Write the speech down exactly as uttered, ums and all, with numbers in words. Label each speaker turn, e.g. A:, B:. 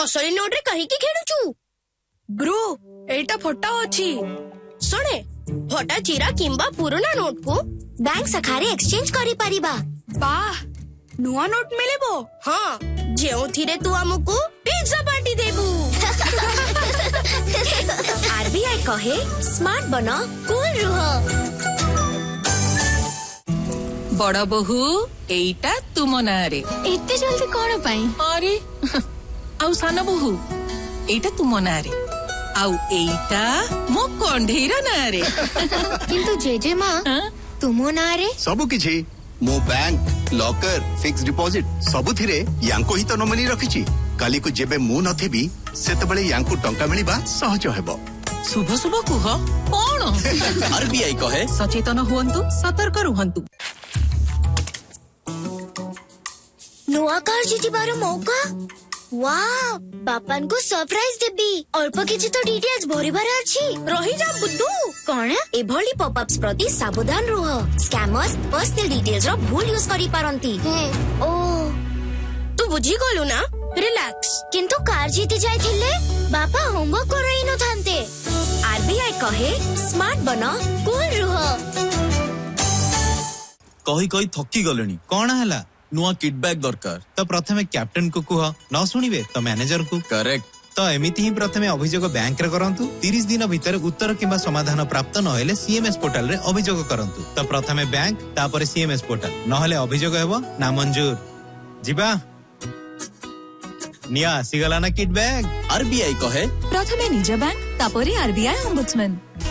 A: असली नोट रे कहीं की खेलुचु
B: ब्रो एटा फटा अछि
A: सुने फटा चिरा किंबा पुराना नोट को बैंक शाखारे एक्सचेंज करि परिबा
B: वाह नुआ नोट मिलेबो
A: हाँ जेउ थिरे तू हमको पिज्जा पार्टी देबू आरबीआई कहे स्मार्ट बनो कूल रहो
C: बड़ा बहु एइटा तुम नारे
D: एते जल्दी कोन पाई
C: अरे आउ सान बहु एइटा तुम नारे आउ एइटा मो कंढेरा नारे
D: किंतु जेजे मां तुमो नारे
E: सब किछि मो बैंक लॉकर फिक्स डिपॉजिट सब थिरे यांको ही तो नोमिनी रखिछि काली को जेबे मु नथिबी सेते बळे यांको टंका मिलिबा सहज हेबो
C: शुभ शुभ कुह कोन
F: आरबीआई कहे
C: सचेतन हुअन्तु सतर्क रुहन्तु
A: नुआ कार जीतिबार मौका वाओ बापान को सरप्राइज देबी अल्प किछि तो डिटेल्स भरिबार अछि रही जा बुद्धू कोन एभली पॉपअप्स प्रति सावधान रुह स्कैमर्स पर्सनल डिटेल्स रो भूल यूज करि पारंती ओ तू बुझी गलु ना रिलैक्स किंतु कार जीति जायथिले बापा होमवर्क करई न थांते आरबीआई कहे स्मार्ट बनो कूल रुह
F: कही कही थकी गलेनी कोन हला नुआ किडबैक दरकार
G: तो प्रथमे कैप्टन को कुह न सुनिबे तो मैनेजर को
F: करेक्ट
G: तो एमिति ही प्रथमे अभियोग बैंक रे करंतु तीस दिन भीतर उत्तर किंबा समाधान प्राप्त न हेले सीएमएस पोर्टल रे अभियोग करंतु तो प्रथमे बैंक तापर सीएमएस पोर्टल न हेले अभियोग हेबो ना मंजूर जिबा निया आसीगला ना किडबैक
F: आरबीआई कहे
H: प्रथमे निज बैंक तापर आरबीआई ओम्बुड्समैन।